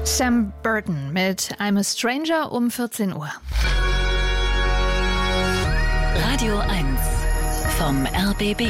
Sam Burton mit I'm a Stranger um 14 Uhr. Radio 1 vom RBB.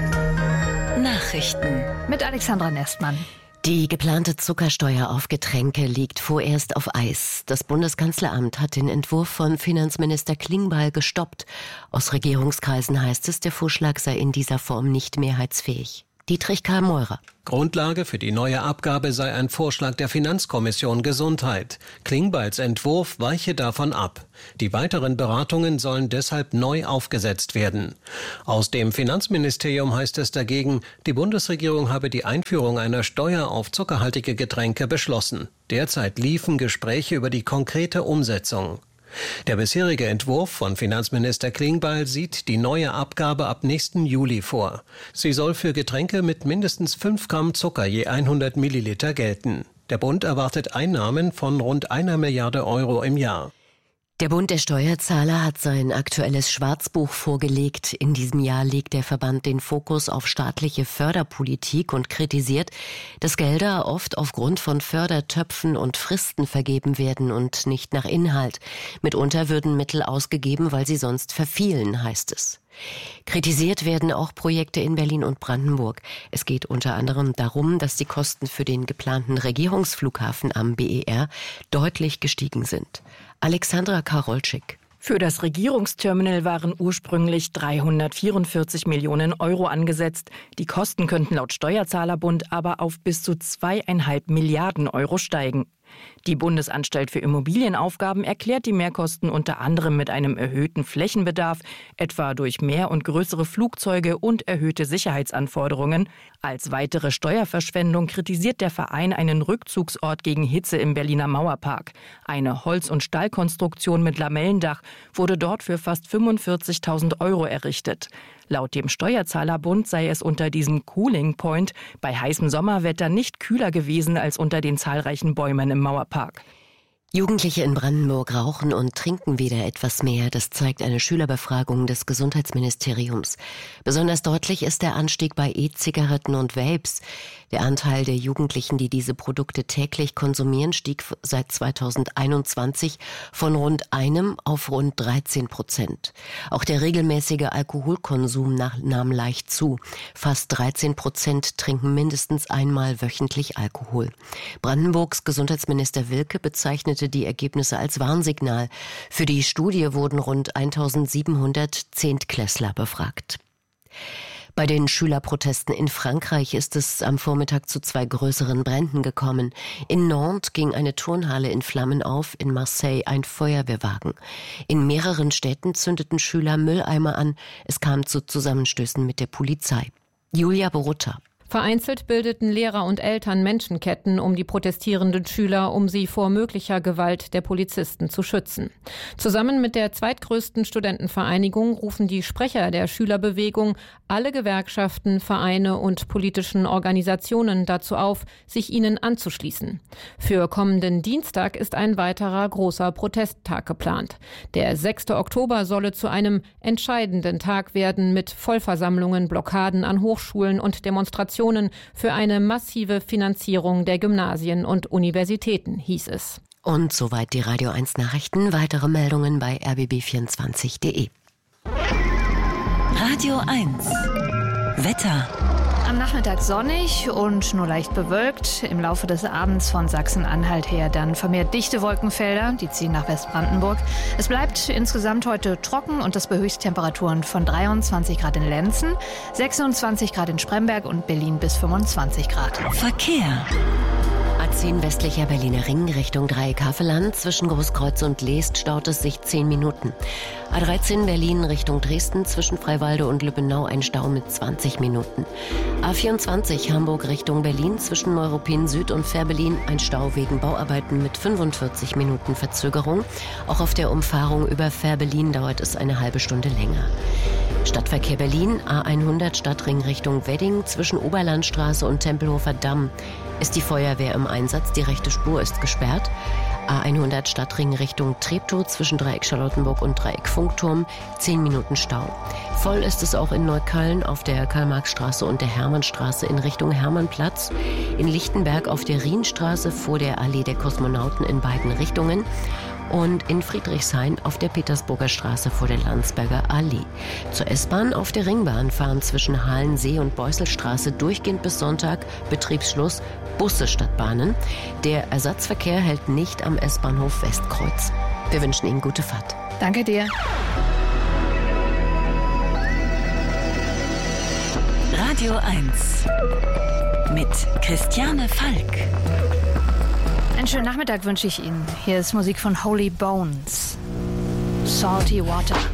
Nachrichten Mit Alexandra Nestmann. Die geplante Zuckersteuer auf Getränke liegt vorerst auf Eis. Das Bundeskanzleramt hat den Entwurf von Finanzminister Klingbeil gestoppt. Aus Regierungskreisen heißt es, der Vorschlag sei in dieser Form nicht mehrheitsfähig. Dietrich Karl Meurer. Grundlage für die neue Abgabe sei ein Vorschlag der Finanzkommission Gesundheit. Klingbeils Entwurf weiche davon ab. Die weiteren Beratungen sollen deshalb neu aufgesetzt werden. Aus dem Finanzministerium heißt es dagegen, die Bundesregierung habe die Einführung einer Steuer auf zuckerhaltige Getränke beschlossen. Derzeit liefen Gespräche über die konkrete Umsetzung. Der bisherige Entwurf von Finanzminister Klingbeil sieht die neue Abgabe ab nächsten Juli vor. Sie soll für Getränke mit mindestens 5 Gramm Zucker je 100 Milliliter gelten. Der Bund erwartet Einnahmen von rund 1 Milliarde Euro im Jahr. Der Bund der Steuerzahler hat sein aktuelles Schwarzbuch vorgelegt. In diesem Jahr legt der Verband den Fokus auf staatliche Förderpolitik und kritisiert, dass Gelder oft aufgrund von Fördertöpfen und Fristen vergeben werden und nicht nach Inhalt. Mitunter würden Mittel ausgegeben, weil sie sonst verfielen, heißt es. Kritisiert werden auch Projekte in Berlin und Brandenburg. Es geht unter anderem darum, dass die Kosten für den geplanten Regierungsflughafen am BER deutlich gestiegen sind. Alexandra Karolczyk. Für das Regierungsterminal waren ursprünglich 344 Millionen Euro angesetzt. Die Kosten könnten laut Steuerzahlerbund aber auf bis zu 2,5 Milliarden Euro steigen. Die Bundesanstalt für Immobilienaufgaben erklärt die Mehrkosten unter anderem mit einem erhöhten Flächenbedarf, etwa durch mehr und größere Flugzeuge und erhöhte Sicherheitsanforderungen. Als weitere Steuerverschwendung kritisiert der Verein einen Rückzugsort gegen Hitze im Berliner Mauerpark. Eine Holz- und Stahlkonstruktion mit Lamellendach wurde dort für fast 45.000 Euro errichtet. Laut dem Steuerzahlerbund sei es unter diesem Cooling Point bei heißem Sommerwetter nicht kühler gewesen als unter den zahlreichen Bäumen im Mauerpark. Jugendliche in Brandenburg rauchen und trinken wieder etwas mehr. Das zeigt eine Schülerbefragung des Gesundheitsministeriums. Besonders deutlich ist der Anstieg bei E-Zigaretten und Vapes. Der Anteil der Jugendlichen, die diese Produkte täglich konsumieren, stieg seit 2021 von rund 1 auf rund 13%. Auch der regelmäßige Alkoholkonsum nahm leicht zu. Fast 13% trinken mindestens einmal wöchentlich Alkohol. Brandenburgs Gesundheitsminister Wilke bezeichnete die Ergebnisse als Warnsignal. Für die Studie wurden rund 1700 Zehntklässler befragt. Bei den Schülerprotesten in Frankreich ist es am Vormittag zu 2 größeren Bränden gekommen. In Nantes ging eine Turnhalle in Flammen auf, in Marseille ein Feuerwehrwagen. In mehreren Städten zündeten Schüler Mülleimer an. Es kam zu Zusammenstößen mit der Polizei. Julia Borutta. Vereinzelt bildeten Lehrer und Eltern Menschenketten um die protestierenden Schüler, um sie vor möglicher Gewalt der Polizisten zu schützen. Zusammen mit der zweitgrößten Studentenvereinigung rufen die Sprecher der Schülerbewegung alle Gewerkschaften, Vereine und politischen Organisationen dazu auf, sich ihnen anzuschließen. Für kommenden Dienstag ist ein weiterer großer Protesttag geplant. Der 6. Oktober solle zu einem entscheidenden Tag werden mit Vollversammlungen, Blockaden an Hochschulen und Demonstrationen für eine massive Finanzierung der Gymnasien und Universitäten, hieß es. Und soweit die Radio 1 Nachrichten. Weitere Meldungen bei rbb24.de. Radio 1 Wetter. Am Nachmittag sonnig und nur leicht bewölkt. Im Laufe des Abends von Sachsen-Anhalt her dann vermehrt dichte Wolkenfelder, die ziehen nach Westbrandenburg. Es bleibt insgesamt heute trocken und das bei Höchsttemperaturen von 23 Grad in Lenzen, 26 Grad in Spremberg und Berlin bis 25 Grad. Verkehr. A10 westlicher Berliner Ring Richtung Dreieck-Havelland. Zwischen Großkreuz und Leest staut es sich 10 Minuten. A13 Berlin Richtung Dresden. Zwischen Freiwalde und Lübbenau ein Stau mit 20 Minuten. A24 Hamburg Richtung Berlin. Zwischen Neuruppin Süd und Fährberlin ein Stau wegen Bauarbeiten mit 45 Minuten Verzögerung. Auch auf der Umfahrung über Fährberlin dauert es eine halbe Stunde länger. Stadtverkehr Berlin, A100 Stadtring Richtung Wedding. Zwischen Oberlandstraße und Tempelhofer Damm ist die Feuerwehr im Einsatz. Die rechte Spur ist gesperrt. A100 Stadtring Richtung Treptow zwischen Dreieck Charlottenburg und Dreieck Funkturm, 10 Minuten Stau. Voll ist es auch in Neukölln auf der Karl-Marx-Straße und der Hermannstraße in Richtung Hermannplatz, in Lichtenberg auf der Rienstraße vor der Allee der Kosmonauten in beiden Richtungen und in Friedrichshain auf der Petersburger Straße vor der Landsberger Allee. Zur S-Bahn auf der Ringbahn fahren zwischen Halensee und Beusselstraße durchgehend bis Sonntag, Betriebsschluss, Busse statt Bahnen. Der Ersatzverkehr hält nicht am S-Bahnhof Westkreuz. Wir wünschen Ihnen gute Fahrt. Danke dir. Radio 1 mit Christiane Falk. Einen schönen Nachmittag wünsche ich Ihnen. Hier ist Musik von Holy Bones. Salty Water.